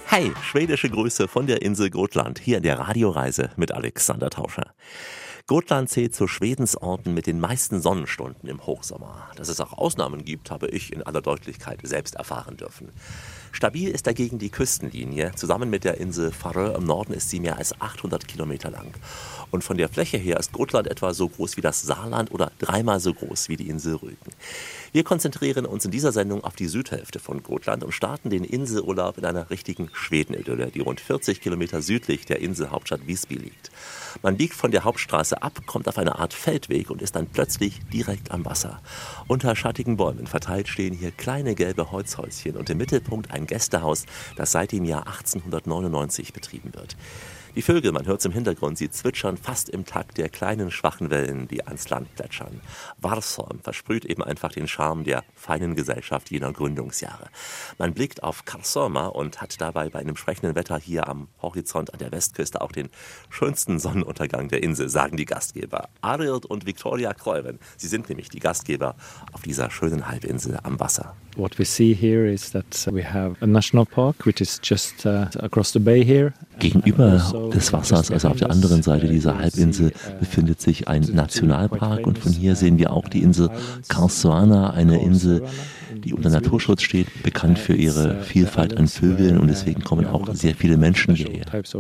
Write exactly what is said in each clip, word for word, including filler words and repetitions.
Hey, schwedische Grüße von der Insel Gotland, hier in der Radioreise mit Alexander Tauscher. Gotland zählt zu Schwedens Orten mit den meisten Sonnenstunden im Hochsommer. Dass es auch Ausnahmen gibt, habe ich in aller Deutlichkeit selbst erfahren dürfen. Stabil ist dagegen die Küstenlinie. Zusammen mit der Insel Färö im Norden ist sie mehr als achthundert Kilometer lang. Und von der Fläche her ist Gotland etwa so groß wie das Saarland oder dreimal so groß wie die Insel Rügen. Wir konzentrieren uns in dieser Sendung auf die Südhälfte von Gotland und starten den Inselurlaub in einer richtigen Schwedenidylle, die rund vierzig Kilometer südlich der Inselhauptstadt Visby liegt. Man biegt von der Hauptstraße ab, kommt auf eine Art Feldweg und ist dann plötzlich direkt am Wasser. Unter schattigen Bäumen verteilt stehen hier kleine gelbe Holzhäuschen und im Mittelpunkt ein Gästehaus, das seit dem Jahr achtzehnhundertneunundneunzig betrieben wird. Die Vögel, man hört es im Hintergrund, sie zwitschern fast im Takt der kleinen schwachen Wellen, die ans Land plätschern. Varsholm versprüht eben einfach den Charme der feinen Gesellschaft jener Gründungsjahre. Man blickt auf Karlshamn und hat dabei bei einem sprechenden Wetter hier am Horizont an der Westküste auch den schönsten Sonnenuntergang der Insel, sagen die Gastgeber. Arild und Victoria Kreuven, sie sind nämlich die Gastgeber auf dieser schönen Halbinsel am Wasser. What we see here is that we have a national park, which is just uh, across the bay here. Gegenüber des Wassers, also auf der anderen Seite dieser Halbinsel, befindet sich ein Nationalpark und von hier sehen wir auch die Insel Karlshamn, eine Insel, die unter Naturschutz steht, bekannt für ihre Vielfalt an Vögeln und deswegen kommen auch sehr viele Menschen hierher.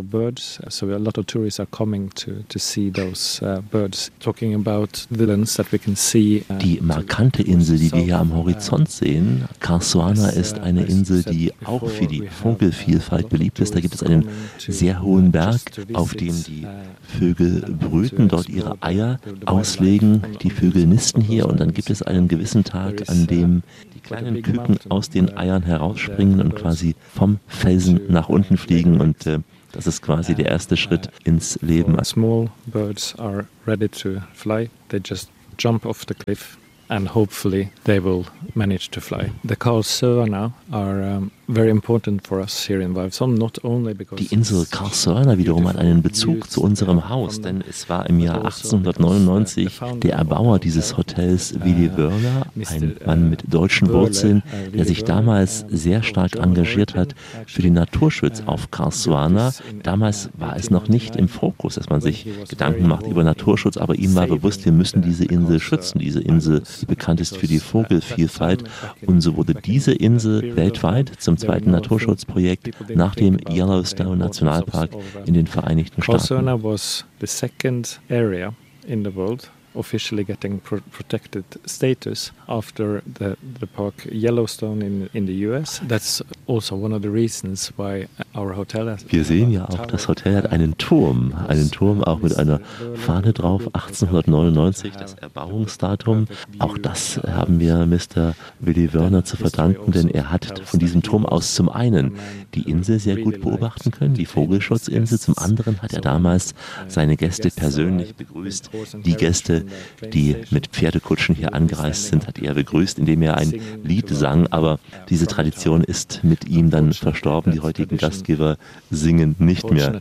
Die markante Insel, die wir hier am Horizont sehen, Karlshamn, ist eine Insel, die auch für die Vogelvielfalt beliebt ist. Da gibt es einen sehr hohen Berg, auf dem die Vögel brüten, dort ihre Eier auslegen. Die Vögel nisten hier und dann gibt es einen gewissen Tag, an dem die kleinen Küken aus den Eiern herausspringen und quasi vom Felsen nach unten fliegen und äh, das ist quasi der erste Schritt ins Leben. Small birds are ready to fly. They just jump off the cliff. And hopefully they will manage to fly. The Karlshamn are um, very important for us here in Varsholm, not only because die Insel Karlshamn wiederum hat einen Bezug zu unserem Haus, denn es war im Jahr achtzehnhundertneunundneunzig der Erbauer dieses Hotels, Willy Wörner, ein Mann mit deutschen Wurzeln, der sich damals sehr stark engagiert hat für den Naturschutz auf Karlshamn. Damals war es noch nicht im Fokus, dass man sich Gedanken macht über Naturschutz, aber ihm war bewusst, wir müssen diese Insel schützen, diese Insel die bekannt ist für die Vogelvielfalt. Und so wurde diese Insel weltweit zum zweiten Naturschutzprojekt nach dem Yellowstone Nationalpark in den Vereinigten Staaten. Karlshamn was the second area in the world officially getting pro- protected status after the, the park Yellowstone in, in the U S. That's also one of the reasons why our hotel has... Wir sehen ja auch, das Hotel hat einen Turm, einen Turm auch mit einer Fahne drauf, achtzehnhundertneunundneunzig, das Erbauungsdatum. Auch das haben wir Mister Willy Wörner zu verdanken, denn er hat von diesem Turm aus zum einen die Insel sehr gut beobachten können, die Vogelschutzinsel, zum anderen hat er damals seine Gäste persönlich begrüßt, die Gäste, die mit Pferdekutschen hier angereist sind, hat er begrüßt, indem er ein Lied sang, aber diese Tradition ist mit ihm dann verstorben. Die heutigen Gastgeber singen nicht mehr.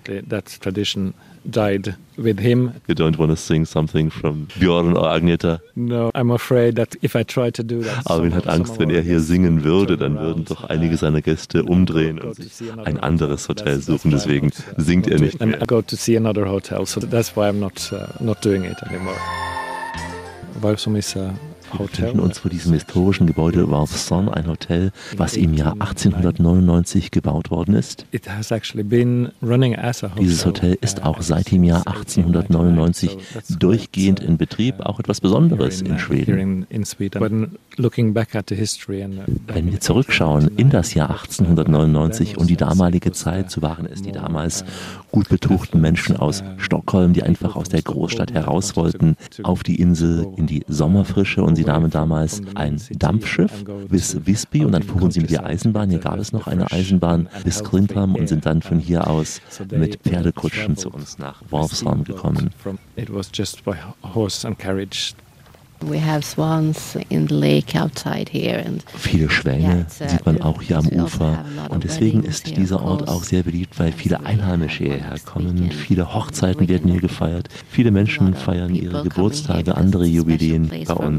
Died with him. You don't want to sing something from Björn or Agneta? No, I'm afraid that if I try to do that. Arvin hat Angst, wenn er hier singen würde, dann würden doch einige seiner Gäste umdrehen und sich ein anderes Hotel suchen. Deswegen singt er nicht mehr. And I go to see another hotel, so that's why I'm not uh, not doing it anymore. Varsholm is a Wir befinden uns vor diesem historischen Gebäude Varsholm, ein Hotel, was im Jahr achtzehnhundertneunundneunzig gebaut worden ist. Dieses Hotel ist auch seit dem Jahr achtzehnhundertneunundneunzig durchgehend in Betrieb, auch etwas Besonderes in Schweden. Wenn wir zurückschauen in das Jahr achtzehnhundertneunundneunzig und die damalige Zeit, so waren es die damals gut betuchten Menschen aus Stockholm, die einfach aus der Großstadt heraus wollten, auf die Insel in die Sommerfrische, und sie nahmen damals ein Dampfschiff bis Visby und dann fuhren sie mit der Eisenbahn. Hier gab es noch eine Eisenbahn bis Klintholm und sind dann von hier aus mit Pferdekutschen zu uns nach Varsholm gekommen. We have swans in the lake outside here and viele Schwäne sieht man auch hier am Ufer und deswegen ist dieser Ort auch sehr beliebt, weil viele Einheimische hierher kommen. Viele Hochzeiten werden hier gefeiert. Viele Menschen feiern ihre Geburtstage, andere Jubiläen bei uns.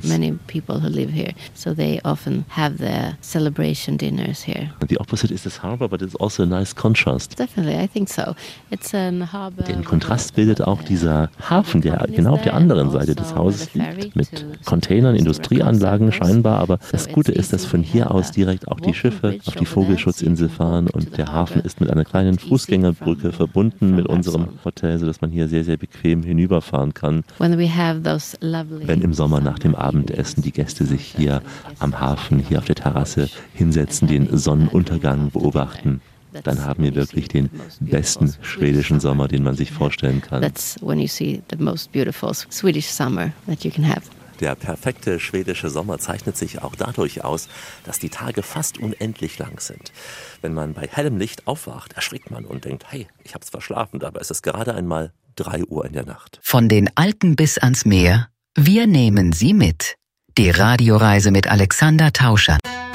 The opposite is this harbor, but it's also a nice contrast. Definitely, I think so. It's an harbor. Den Kontrast bildet auch dieser Hafen, der genau auf der anderen Seite des Hauses liegt, mit Containern, Industrieanlagen scheinbar, aber das Gute ist, dass von hier aus direkt auch die Schiffe auf die Vogelschutzinsel fahren und der Hafen ist mit einer kleinen Fußgängerbrücke verbunden mit unserem Hotel, sodass man hier sehr, sehr bequem hinüberfahren kann. Wenn im Sommer nach dem Abendessen die Gäste sich hier am Hafen, hier auf der Terrasse hinsetzen, den Sonnenuntergang beobachten, dann haben wir wirklich den besten schwedischen Sommer, den man sich vorstellen kann. That's when you see the most beautiful Swedish summer that you can have. Der perfekte schwedische Sommer zeichnet sich auch dadurch aus, dass die Tage fast unendlich lang sind. Wenn man bei hellem Licht aufwacht, erschrickt man und denkt, hey, ich hab's verschlafen, aber es ist gerade einmal drei Uhr in der Nacht. Von den Alpen bis ans Meer, wir nehmen Sie mit. Die Radioreise mit Alexander Tauscher.